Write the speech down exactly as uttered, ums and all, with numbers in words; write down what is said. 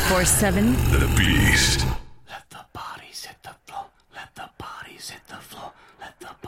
twenty-four seven. The Beast. Let the bodies hit the floor. Let the bodies hit the floor. Let the